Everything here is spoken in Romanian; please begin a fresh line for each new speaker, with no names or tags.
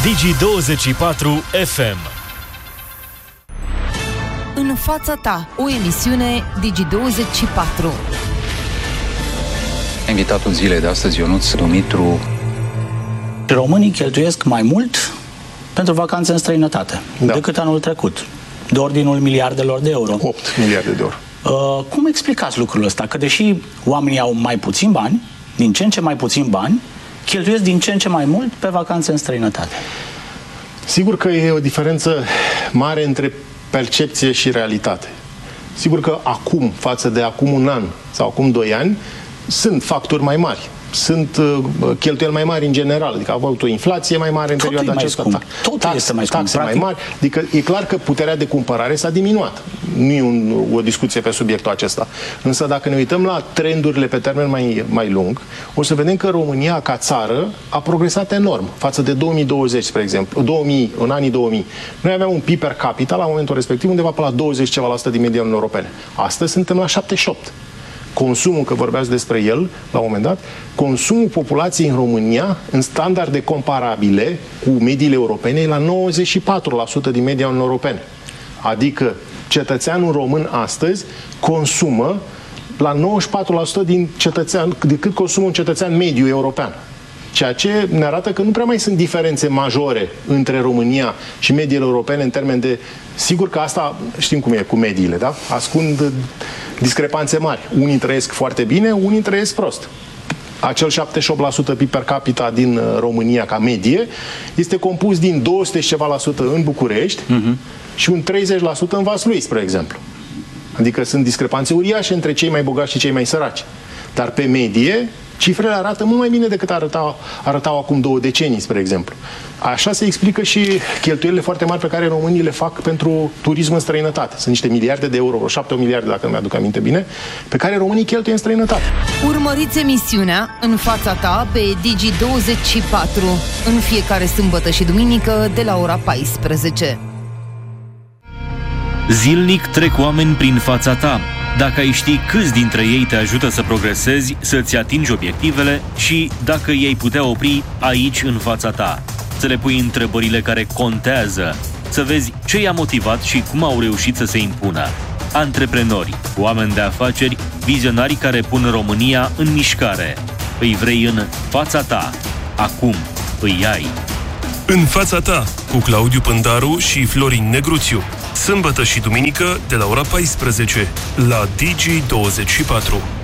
Digi24 FM.
În fața ta, o emisiune Digi24.
Invitatul zilei de astăzi, Ionuț Dumitru.
Românii cheltuiesc mai mult pentru vacanțe în străinătate decât anul trecut, de ordinul miliardelor de euro.
8 miliarde de euro.
Cum explicați lucrul ăsta? Că deși oamenii au mai puțin bani, din ce în ce mai puțin bani, cheltuiesc din ce în ce mai mult pe vacanțe în străinătate.
Sigur că e o diferență mare între percepție și realitate. Sigur că acum, față de acum un an sau acum 2 ani, sunt facturi mai mari. Sunt cheltuieli mai mari în general, adică a avut o inflație mai mare în perioada aceasta.
Totul este mai scump.
Taxe mai mari. Adică e clar că puterea de cumpărare s-a diminuat. Nu e o discuție pe subiectul acesta. Însă dacă ne uităm la trendurile pe termen mai lung, o să vedem că România ca țară a progresat enorm față de 2020, spre exemplu. În anii 2000. Noi aveam un PIB per capita la momentul respectiv undeva pe la 20 ceva la sută din media Uniunii Europene. Astăzi suntem la 78. Consumul, că vorbeați despre el la un moment dat, consumul populației în România, în standarde comparabile cu mediile europene, e la 94% din media Uniunii Europene. Adică cetățeanul român astăzi consumă la 94% decât consumă un cetățean mediu european. Ceea ce ne arată că nu prea mai sunt diferențe majore între România și mediile europene în termen de... Sigur că asta știm cum e cu mediile, da? Ascund discrepanțe mari. Unii trăiesc foarte bine, unii trăiesc prost. Acel 78% PIB per capita din România ca medie este compus din 200 și ceva la sută în București și un 30% în Vaslui, spre exemplu. Adică sunt discrepanțe uriașe între cei mai bogați și cei mai săraci. Dar pe medie, cifrele arată mult mai bine decât arătau acum 2 decenii, spre exemplu. Așa se explică și cheltuielile foarte mari pe care românii le fac pentru turism în străinătate. Sunt niște miliarde de euro, 7 miliarde, dacă nu mi-aduc aminte bine, pe care românii cheltuie în străinătate.
Urmăriți emisiunea În fața ta pe Digi24 în fiecare sâmbătă și duminică de la ora 14.
Zilnic trec oameni prin fața ta. Dacă ai ști câți dintre ei te ajută să progresezi, să-ți atingi obiectivele și dacă ei putea opri aici în fața ta, să le pui întrebările care contează, să vezi ce i-a motivat și cum au reușit să se impună. Antreprenori, oameni de afaceri, vizionari care pun România în mișcare. Îi vrei în fața ta. Acum îi ai.
În fața ta, cu Claudiu Pândaru și Florin Negruțiu. Sâmbătă și duminică de la ora 14 la Digi24.